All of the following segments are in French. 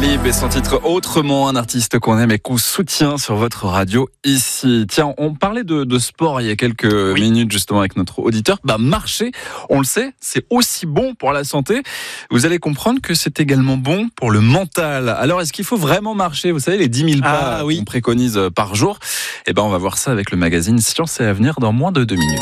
Talib et son titre Autrement, un artiste qu'on aime et qu'on soutient sur votre radio ici. Tiens, on parlait de sport il y a quelques minutes justement avec notre auditeur. Marcher, on le sait, c'est aussi bon pour la santé. Vous allez comprendre que c'est également bon pour le mental. Alors, est-ce qu'il faut vraiment marcher? Vous savez, les 10 000 pas qu'on préconise par jour. On va voir ça avec le magazine Science et Avenir dans moins de 2 minutes.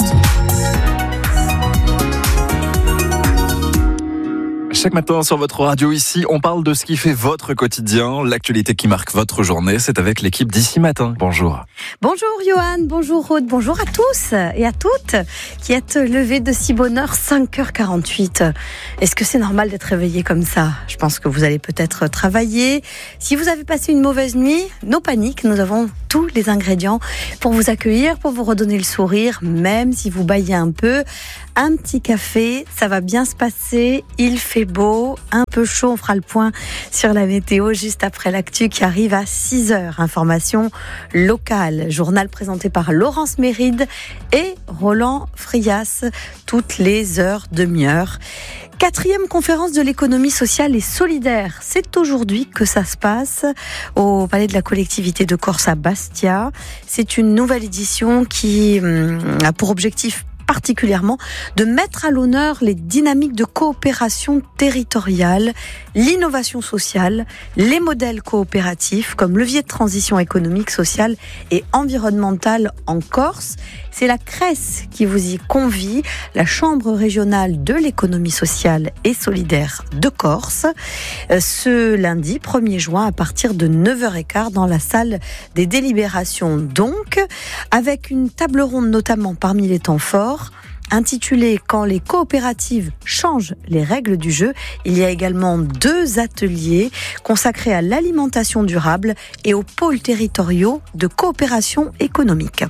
Chaque matin sur votre radio ici, on parle de ce qui fait votre quotidien, l'actualité qui marque votre journée. C'est avec l'équipe d'ici matin. Bonjour. Bonjour Johan, bonjour Aude, bonjour à tous et à toutes qui êtes levés de si bonne heure, 5h48. Est-ce que c'est normal d'être réveillé comme ça? Je pense que vous allez peut-être travailler. Si vous avez passé une mauvaise nuit, no panique, nous avons tous les ingrédients pour vous accueillir, pour vous redonner le sourire, même si vous bâillez un peu. Un petit café, ça va bien se passer, il fait beau, un peu chaud, on fera le point sur la météo juste après l'actu qui arrive à 6h. Information locale, journal présenté par Laurence Méride et Roland Frias, toutes les heures, demi-heure. 4e conférence de l'économie sociale et solidaire. C'est aujourd'hui que ça se passe au Palais de la collectivité de Corse à Bastia. C'est une nouvelle édition qui a pour objectif particulièrement de mettre à l'honneur les dynamiques de coopération territoriale, l'innovation sociale, les modèles coopératifs comme levier de transition économique, sociale et environnementale en Corse. C'est la CRES qui vous y convie, la Chambre régionale de l'économie sociale et solidaire de Corse, ce lundi 1er juin à partir de 9h15 dans la salle des délibérations. Donc, avec une table ronde notamment parmi les temps forts, intitulé « Quand les coopératives changent les règles du jeu ». Il y a également 2 ateliers consacrés à l'alimentation durable et aux pôles territoriaux de coopération économique.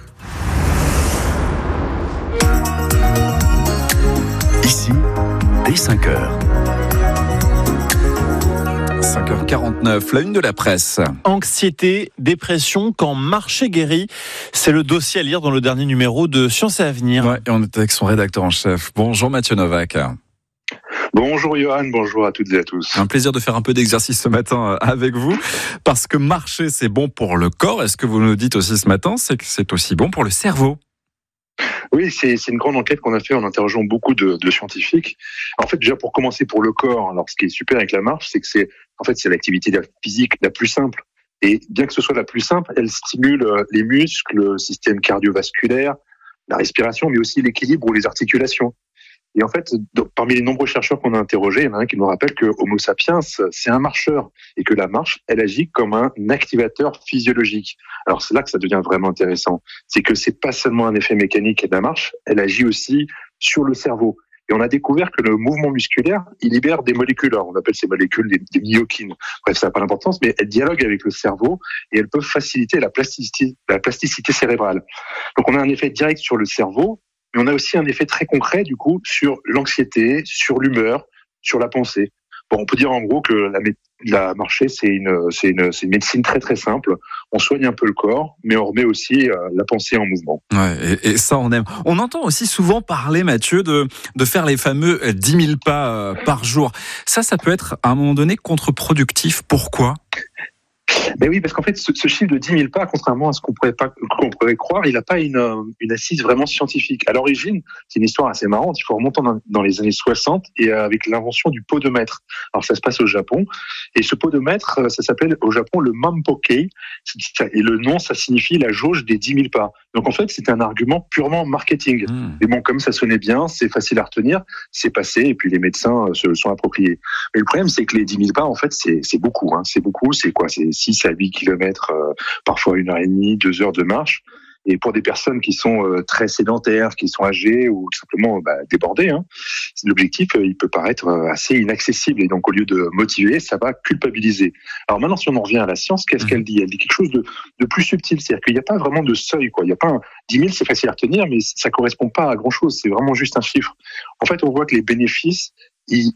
Ici, dès 5h. 5h49, la une de la presse. Anxiété, dépression, quand marcher guérit, c'est le dossier à lire dans le dernier numéro de Science et Avenir. Et on est avec son rédacteur en chef. Bonjour Mathieu Novak. Bonjour Johan, bonjour à toutes et à tous. Un plaisir de faire un peu d'exercice ce matin avec vous, parce que marcher c'est bon pour le corps. Est-ce que vous nous dites aussi ce matin, c'est que c'est aussi bon pour le cerveau? Oui, c'est une grande enquête qu'on a fait en interrogeant beaucoup de scientifiques. En fait, déjà pour commencer pour le corps, alors ce qui est super avec la marche, c'est que c'est l'activité physique la plus simple. Et bien que ce soit la plus simple, elle stimule les muscles, le système cardiovasculaire, la respiration, mais aussi l'équilibre ou les articulations. Et en fait, parmi les nombreux chercheurs qu'on a interrogés, il y en a un qui nous rappelle que Homo sapiens, c'est un marcheur et que la marche, elle agit comme un activateur physiologique. Alors c'est là que ça devient vraiment intéressant. C'est que c'est pas seulement un effet mécanique de la marche, elle agit aussi sur le cerveau. Et on a découvert que le mouvement musculaire, il libère des molécules. Alors, on appelle ces molécules des myokines. Bref, ça n'a pas d'importance, mais elles dialoguent avec le cerveau et elles peuvent faciliter la plasticité cérébrale. Donc on a un effet direct sur le cerveau, mais on a aussi un effet très concret, du coup, sur l'anxiété, sur l'humeur, sur la pensée. Bon, on peut dire en gros que la marcher, c'est une médecine très très simple. On soigne un peu le corps, mais on remet aussi la pensée en mouvement. Ouais, et ça on aime. On entend aussi souvent parler, Mathieu, de faire les fameux 10 000 pas par jour. Ça peut être à un moment donné contre-productif. Pourquoi ? Ben oui, parce qu'en fait, ce chiffre de 10 000 pas, contrairement à ce qu'on pourrait croire, il n'a pas une assise vraiment scientifique. À l'origine, c'est une histoire assez marrante. Il faut remonter dans les années 60 et avec l'invention du podomètre. Alors, ça se passe au Japon. Et ce podomètre, ça s'appelle au Japon le Mampokei. Et le nom, ça signifie la jauge des 10 000 pas. Donc, en fait, c'est un argument purement marketing. Mais bon, comme ça sonnait bien, c'est facile à retenir, c'est passé et puis les médecins se le sont appropriés. Mais le problème, c'est que les 10 000 pas, en fait, c'est beaucoup. C'est beaucoup, c'est quoi ? C'est 6 à 8 kilomètres, parfois 1h30, 2 heures de marche. Et pour des personnes qui sont très sédentaires, qui sont âgées ou tout simplement débordées, l'objectif, il peut paraître assez inaccessible. Et donc, au lieu de motiver, ça va culpabiliser. Alors maintenant, si on en revient à la science, qu'est-ce qu'elle dit ? Elle dit quelque chose de plus subtil. C'est-à-dire qu'il n'y a pas vraiment de seuil, quoi. Il n'y a pas 10 000, c'est facile à retenir, mais ça ne correspond pas à grand-chose. C'est vraiment juste un chiffre. En fait, on voit que les bénéfices, ils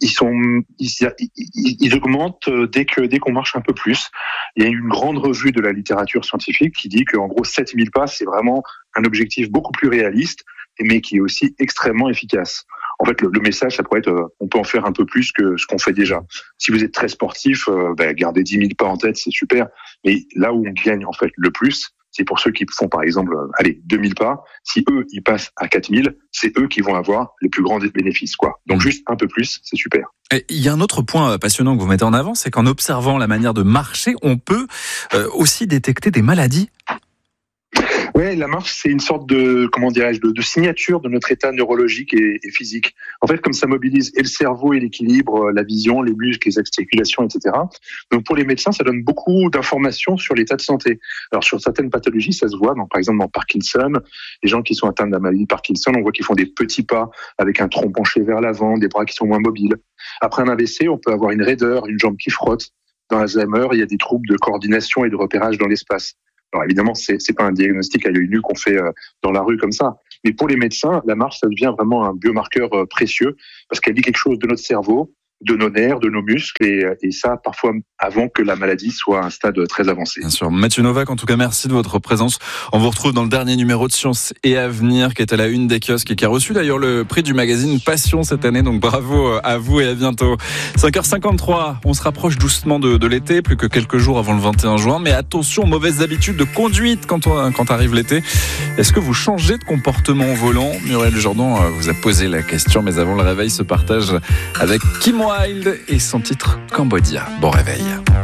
augmentent dès qu'on marche un peu plus. Il y a une grande revue de la littérature scientifique qui dit qu'en gros 7000 pas, c'est vraiment un objectif beaucoup plus réaliste, mais qui est aussi extrêmement efficace. En fait, le message, ça pourrait être, on peut en faire un peu plus que ce qu'on fait déjà. Si vous êtes très sportif, gardez 10 000 pas en tête, c'est super. Mais là où on gagne en fait le plus, c'est pour ceux qui font par exemple, 2000 pas. Si eux, ils passent à 4000, c'est eux qui vont avoir les plus grands bénéfices, quoi. Donc juste un peu plus, c'est super. Et il y a un autre point passionnant que vous mettez en avant, c'est qu'en observant la manière de marcher, on peut aussi détecter des maladies. Ouais, la marche, c'est une sorte de, de signature de notre état neurologique et physique. En fait, comme ça mobilise et le cerveau et l'équilibre, la vision, les muscles, les articulations, etc. Donc, pour les médecins, ça donne beaucoup d'informations sur l'état de santé. Alors, sur certaines pathologies, ça se voit. Donc, par exemple, dans Parkinson, les gens qui sont atteints de la maladie de Parkinson, on voit qu'ils font des petits pas avec un tronc penché vers l'avant, des bras qui sont moins mobiles. Après un AVC, on peut avoir une raideur, une jambe qui frotte. Dans Alzheimer, il y a des troubles de coordination et de repérage dans l'espace. Alors évidemment, c'est pas un diagnostic à l'œil nu qu'on fait dans la rue comme ça. Mais pour les médecins, la marche, ça devient vraiment un biomarqueur précieux parce qu'elle dit quelque chose de notre cerveau, de nos nerfs, de nos muscles et ça parfois avant que la maladie soit à un stade très avancé. Bien sûr. Mathieu Novak, en tout cas, merci de votre présence. On vous retrouve dans le dernier numéro de Science et Avenir qui est à la une des kiosques et qui a reçu d'ailleurs le prix du magazine Passion cette année. Donc bravo à vous et à bientôt. 5h53, on se rapproche doucement de l'été, plus que quelques jours avant le 21 juin. Mais attention aux mauvaises habitudes de conduite quand arrive l'été. Est-ce que vous changez de comportement au volant ? Muriel Jourdan vous a posé la question, mais avant le réveil se partage avec Kim Wilde et son titre Cambodia. Bon réveil.